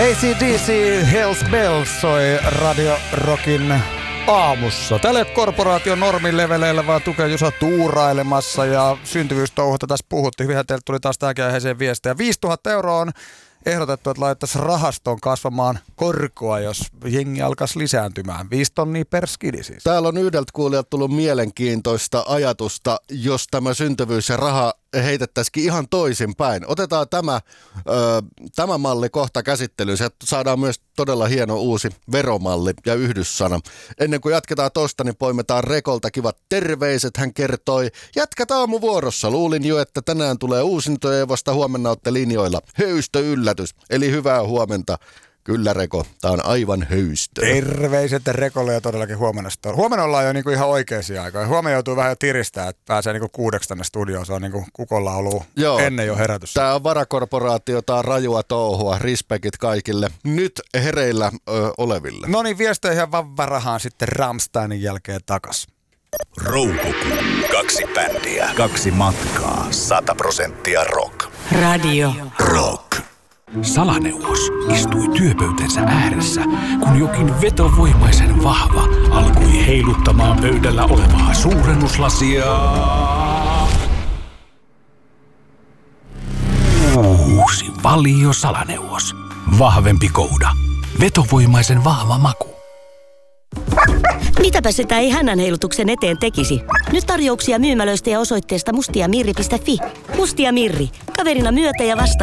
AC/DC Hells Bells soi Radio Rockin aamussa. Tälle korporaation normin leveleillä vaan tukea Jusa tuurailemassa ja syntyvyystouhuta tässä puhuttiin. Hyvinhän teille tuli taas tämäkin aiheeseen viestiä. 5 000 € on ehdotettu, että laitettaisiin rahastoon kasvamaan korkoa, jos jengi alkaisi lisääntymään. 5 tonnia per skidi siis. Täällä on yhdeltä kuulijalta tullut mielenkiintoista ajatusta, jos tämä syntyvyys ja raha heitettäisikin ihan toisinpäin. Otetaan tämä malli kohta käsittelyyn. Se saadaan myös todella hieno uusi veromalli ja yhdyssana. Ennen kuin jatketaan tosta, niin poimetaan Rekolta kivat terveiset. Hän kertoi, jatkat aamuvuorossa. Luulin jo, että tänään tulee uusintoja ja vasta huomenna olette linjoilla. Höystö yllätys. Eli hyvää huomenta. Kyllä Reko, tää on aivan höystö. Terveiset Rekolle ja todellakin huomenna. Huomenna ollaan jo niinku ihan oikeisiin aikoihin. Huomenna joutuu vähän jo tiristää, että pääsee niinku 6 tänne studioon. Se on niinku kukonlaulu ennen jo herätys. Tää on varakorporaatio, tää on rajua touhua. Respekit kaikille nyt hereillä oleville. No niin, viesteihin vaan varahaan sitten Rammsteinin jälkeen takas. Roukokuu. 2 bändiä. 2 matkaa. 100% rock. Radio Rock. Salaneuvos istui työpöytänsä ääressä, kun jokin vetovoimaisen vahva alkoi heiluttamaan pöydällä olevaa suurennuslasia. Uusi Valio Salaneuvos. Vahvempi kouda. Vetovoimaisen vahva maku. Mitäpä sitä ei hännän heilutuksen eteen tekisi? Nyt tarjouksia myymälöistä ja osoitteesta mustiamirri.fi. Mustia Mirri. Kaverina myötä ja vasta